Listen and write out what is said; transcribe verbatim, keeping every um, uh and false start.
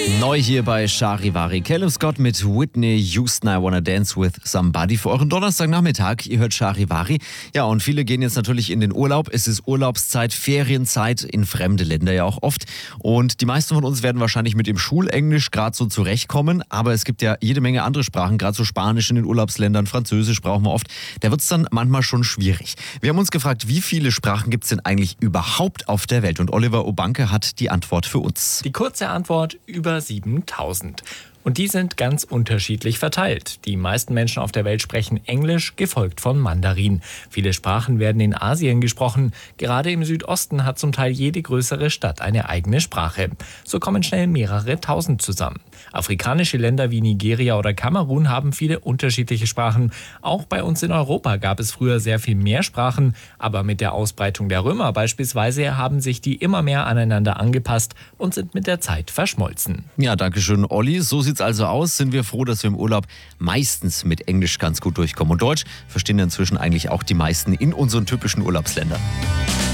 Neu hier bei Charivari. Caleb Scott mit Whitney Houston, I Wanna Dance with Somebody für euren Donnerstagnachmittag. Ihr hört Charivari. Ja, und viele gehen jetzt natürlich in den Urlaub. Es ist Urlaubszeit, Ferienzeit, in fremde Länder ja auch oft. Und die meisten von uns werden wahrscheinlich mit dem Schulenglisch gerade so zurechtkommen. Aber es gibt ja jede Menge andere Sprachen, gerade so Spanisch in den Urlaubsländern, Französisch brauchen wir oft. Da wird es dann manchmal schon schwierig. Wir haben uns gefragt, wie viele Sprachen gibt es denn eigentlich überhaupt auf der Welt? Und Oliver Obanke hat die Antwort für uns. Die kurze Antwort: über siebentausend. Und die sind ganz unterschiedlich verteilt. Die meisten Menschen auf der Welt sprechen Englisch, gefolgt von Mandarin. Viele Sprachen werden in Asien gesprochen. Gerade im Südosten hat zum Teil jede größere Stadt eine eigene Sprache. So kommen schnell mehrere tausend zusammen. Afrikanische Länder wie Nigeria oder Kamerun haben viele unterschiedliche Sprachen. Auch bei uns in Europa gab es früher sehr viel mehr Sprachen. Aber mit der Ausbreitung der Römer beispielsweise haben sich die immer mehr aneinander angepasst und sind mit der Zeit verschmolzen. Ja, danke schön, Olli. So sieht's also aus. Sind wir froh, dass wir im Urlaub meistens mit Englisch ganz gut durchkommen. Und Deutsch verstehen inzwischen eigentlich auch die meisten in unseren typischen Urlaubsländern.